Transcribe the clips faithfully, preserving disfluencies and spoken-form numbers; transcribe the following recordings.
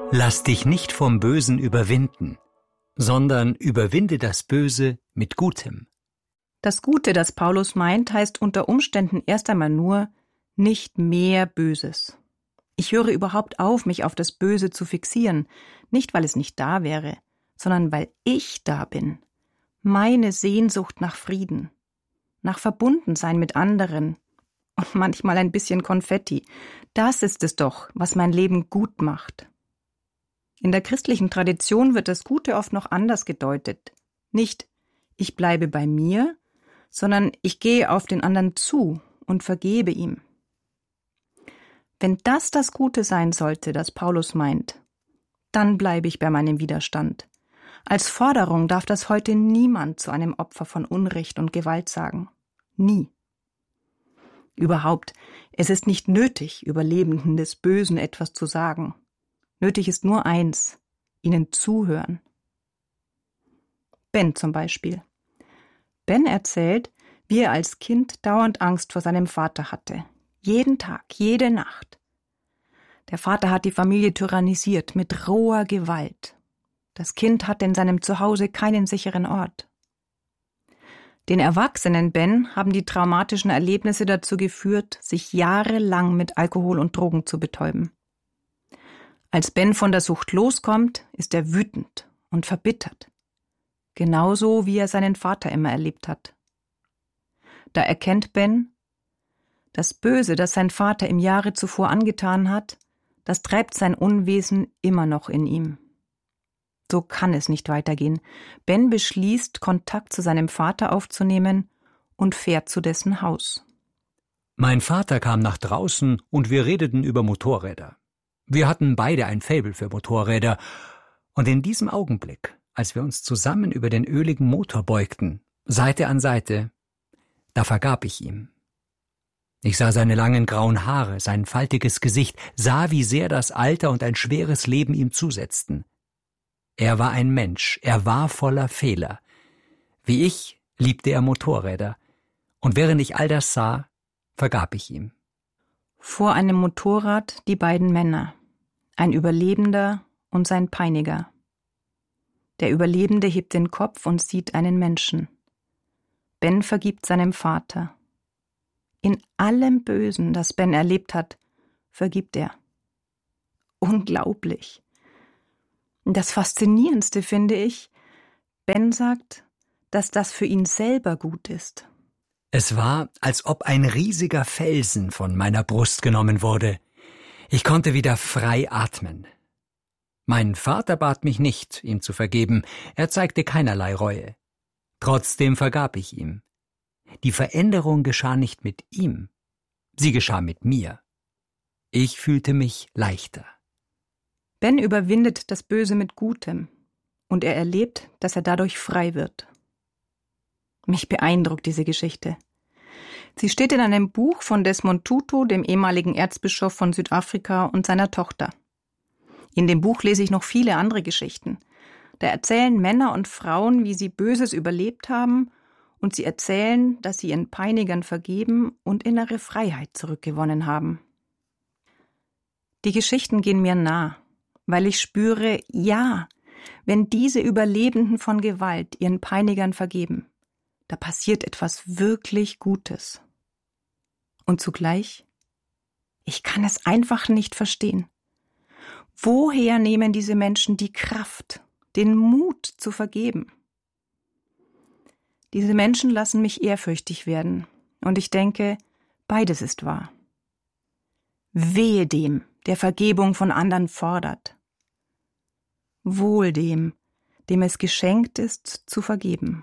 Lass dich nicht vom Bösen überwinden, sondern überwinde das Böse mit Gutem. Das Gute, das Paulus meint, heißt unter Umständen erst einmal nur nicht mehr Böses. Ich höre überhaupt auf, mich auf das Böse zu fixieren, nicht weil es nicht da wäre, sondern weil ich da bin. Meine Sehnsucht nach Frieden, nach Verbundensein mit anderen und manchmal ein bisschen Konfetti, das ist es doch, was mein Leben gut macht. In der christlichen Tradition wird das Gute oft noch anders gedeutet. Nicht, ich bleibe bei mir, sondern ich gehe auf den anderen zu und vergebe ihm. Wenn das das Gute sein sollte, das Paulus meint, dann bleibe ich bei meinem Widerstand. Als Forderung darf das heute niemand zu einem Opfer von Unrecht und Gewalt sagen. Nie. Überhaupt, es ist nicht nötig, Überlebenden des Bösen etwas zu sagen. Nötig ist nur eins, ihnen zuhören. Ben zum Beispiel. Ben erzählt, wie er als Kind dauernd Angst vor seinem Vater hatte. Jeden Tag, jede Nacht. Der Vater hat die Familie tyrannisiert mit roher Gewalt. Das Kind hatte in seinem Zuhause keinen sicheren Ort. Den erwachsenen Ben haben die traumatischen Erlebnisse dazu geführt, sich jahrelang mit Alkohol und Drogen zu betäuben. Als Ben von der Sucht loskommt, ist er wütend und verbittert. Genauso wie er seinen Vater immer erlebt hat. Da erkennt Ben, das Böse, das sein Vater im Jahre zuvor angetan hat, das treibt sein Unwesen immer noch in ihm. So kann es nicht weitergehen. Ben beschließt, Kontakt zu seinem Vater aufzunehmen und fährt zu dessen Haus. Mein Vater kam nach draußen und wir redeten über Motorräder. Wir hatten beide ein Faible für Motorräder, und in diesem Augenblick, als wir uns zusammen über den öligen Motor beugten, Seite an Seite, da vergab ich ihm. Ich sah seine langen grauen Haare, sein faltiges Gesicht, sah, wie sehr das Alter und ein schweres Leben ihm zusetzten. Er war ein Mensch, er war voller Fehler. Wie ich liebte er Motorräder, und während ich all das sah, vergab ich ihm. Vor einem Motorrad die beiden Männer, ein Überlebender und sein Peiniger. Der Überlebende hebt den Kopf und sieht einen Menschen. Ben vergibt seinem Vater. In allem Bösen, das Ben erlebt hat, vergibt er. Unglaublich. Das Faszinierendste finde ich, Ben sagt, dass das für ihn selber gut ist. Es war, als ob ein riesiger Felsen von meiner Brust genommen wurde. Ich konnte wieder frei atmen. Mein Vater bat mich nicht, ihm zu vergeben. Er zeigte keinerlei Reue. Trotzdem vergab ich ihm. Die Veränderung geschah nicht mit ihm. Sie geschah mit mir. Ich fühlte mich leichter. Ben überwindet das Böse mit Gutem und er erlebt, dass er dadurch frei wird. Mich beeindruckt diese Geschichte. Sie steht in einem Buch von Desmond Tutu, dem ehemaligen Erzbischof von Südafrika, und seiner Tochter. In dem Buch lese ich noch viele andere Geschichten. Da erzählen Männer und Frauen, wie sie Böses überlebt haben, und sie erzählen, dass sie ihren Peinigern vergeben und innere Freiheit zurückgewonnen haben. Die Geschichten gehen mir nah, weil ich spüre, ja, wenn diese Überlebenden von Gewalt ihren Peinigern vergeben, da passiert etwas wirklich Gutes. Und zugleich, ich kann es einfach nicht verstehen. Woher nehmen diese Menschen die Kraft, den Mut zu vergeben? Diese Menschen lassen mich ehrfürchtig werden, und ich denke, beides ist wahr. Wehe dem, der Vergebung von anderen fordert. Wohl dem, dem es geschenkt ist, zu vergeben.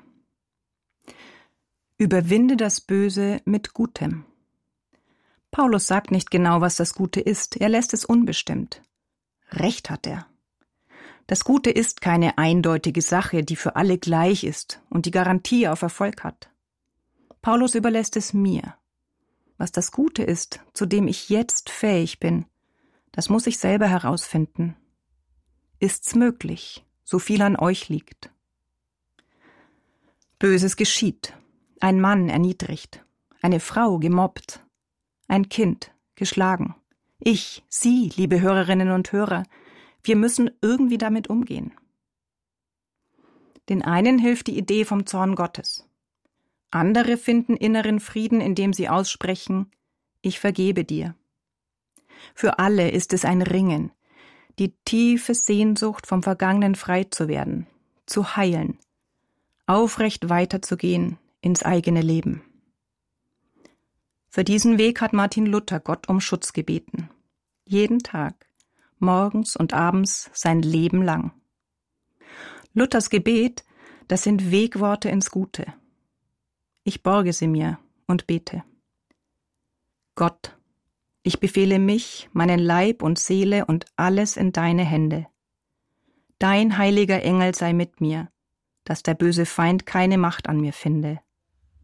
Überwinde das Böse mit Gutem. Paulus sagt nicht genau, was das Gute ist, er lässt es unbestimmt. Recht hat er. Das Gute ist keine eindeutige Sache, die für alle gleich ist und die Garantie auf Erfolg hat. Paulus überlässt es mir. Was das Gute ist, zu dem ich jetzt fähig bin, das muss ich selber herausfinden. Ist's möglich, so viel an euch liegt. Böses geschieht. Ein Mann erniedrigt, eine Frau gemobbt, ein Kind geschlagen. Ich, Sie, liebe Hörerinnen und Hörer, Wir müssen irgendwie damit umgehen. Den einen hilft die Idee vom Zorn Gottes. Andere finden inneren Frieden, indem sie aussprechen, ich vergebe dir. Für alle ist es ein Ringen, die tiefe Sehnsucht, vom Vergangenen frei zu werden, zu heilen, aufrecht weiterzugehen ins eigene Leben. Für diesen Weg hat Martin Luther Gott um Schutz gebeten. Jeden Tag, morgens und abends sein Leben lang. Luthers Gebet, das sind Wegworte ins Gute. Ich borge sie mir und bete. Gott, ich befehle mich, meinen Leib und Seele und alles in deine Hände. Dein heiliger Engel sei mit mir, dass der böse Feind keine Macht an mir finde.